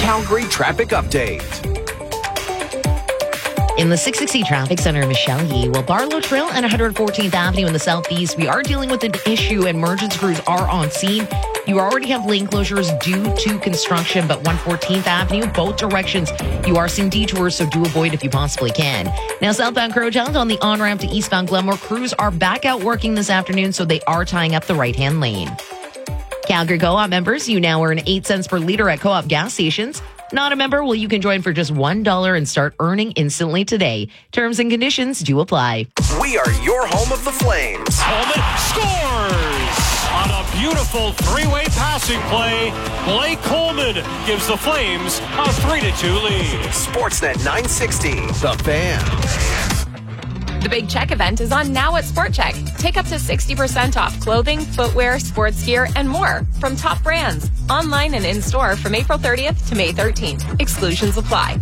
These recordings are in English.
Calgary traffic update. In the 660 Traffic Center, Michelle Yee. Well, Barlow Trail and 114th Avenue in the southeast, we are dealing with an issue. Emergency crews are on scene. You already have lane closures due to construction, but 114th Avenue, both directions, you are seeing detours, so do avoid if you possibly can. Now, southbound Crowtown on the on-ramp to eastbound Glenmore, crews are back out working this afternoon, so they are tying up the right-hand lane. Calgary Co-op members, you now earn 8 cents per liter at Co-op gas stations. Not a member? Well, you can join for just $1 and start earning instantly today. Terms and conditions do apply. We are your home of the Flames. Coleman scores on a beautiful three-way passing play. Blake Coleman gives the Flames a 3-2 lead. Sportsnet 960, The Fan. The Big Check event is on now at Sport Check. Take up to 60% off clothing, footwear, sports gear, and more from top brands. Online and in-store from April 30th to May 13th. Exclusions apply.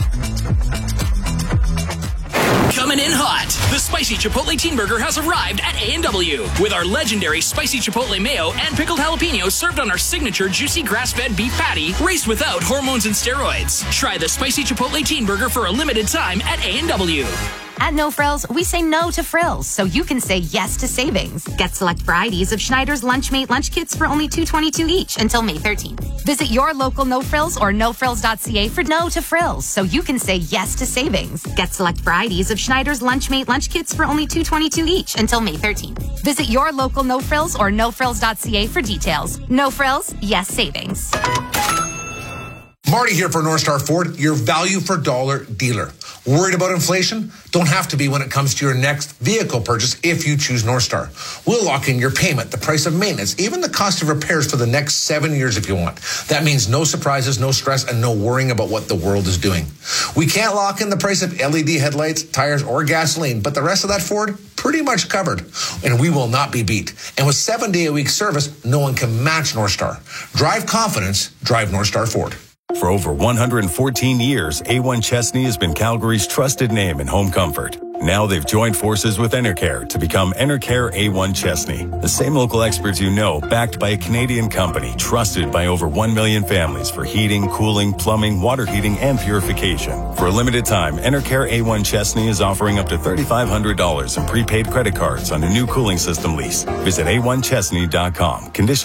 Coming in hot, the Spicy Chipotle Teen Burger has arrived at A&W with our legendary Spicy Chipotle Mayo and pickled jalapeno served on our signature juicy grass-fed beef patty raised without hormones and steroids. Try the Spicy Chipotle Teen Burger for a limited time at A&W. At No Frills, we say no to frills, so you can say yes to savings. Get select varieties of Schneider's Lunchmate lunch kits for only $2.22 each until May 13th. Visit your local No Frills or nofrills.ca for no to frills, so you can say yes to savings. Get select varieties of Schneider's Lunchmate lunch kits for only $2.22 each until May 13th. Visit your local No Frills or nofrills.ca for details. No Frills, yes savings. Marty here for North Star Ford, your value for dollar dealer. Worried about inflation? Don't have to be when it comes to your next vehicle purchase if you choose North Star. We'll lock in your payment, the price of maintenance, even the cost of repairs for the next 7 years if you want. That means no surprises, no stress, and no worrying about what the world is doing. We can't lock in the price of LED headlights, tires, or gasoline, but the rest of that Ford, pretty much covered. And we will not be beat. And with 7-day-a-week service, no one can match North Star. Drive confidence, drive North Star Ford. For over 114 years, A1 Chesney has been Calgary's trusted name in home comfort. Now they've joined forces with Enercare to become Enercare A1 Chesney. The same local experts you know, backed by a Canadian company, trusted by over 1 million families for heating, cooling, plumbing, water heating, and purification. For a limited time, Enercare A1 Chesney is offering up to $3,500 in prepaid credit cards on a new cooling system lease. Visit a1chesney.com. Conditions